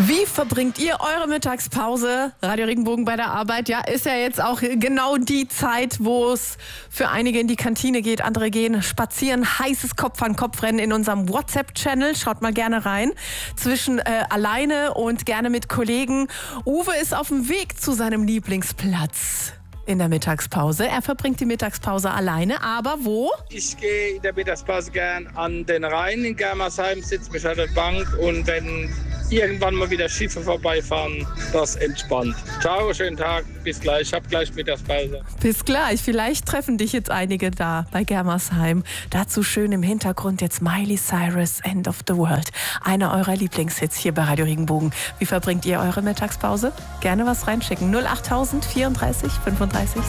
Wie verbringt ihr eure Mittagspause? Radio Regenbogen bei der Arbeit. Ja, ist ja jetzt auch genau die Zeit, wo es für einige in die Kantine geht. Andere gehen spazieren. Heißes Kopf-an-Kopf-Rennen in unserem WhatsApp-Channel. Schaut mal gerne rein. Zwischen alleine und gerne mit Kollegen. Uwe ist auf dem Weg zu seinem Lieblingsplatz in der Mittagspause. Er verbringt die Mittagspause alleine, aber wo? Ich gehe in der Mittagspause gern an den Rhein in Germersheim, sitze mich an der Bank und wenn irgendwann mal wieder Schiffe vorbeifahren, das entspannt. Ciao, schönen Tag, bis gleich, ich habe gleich Mittagspause. Bis gleich, vielleicht treffen dich jetzt einige da bei Germersheim. Dazu schön im Hintergrund jetzt Miley Cyrus, End of the World. Einer eurer Lieblingshits hier bei Radio Regenbogen. Wie verbringt ihr eure Mittagspause? Gerne was reinschicken. 08000 34 35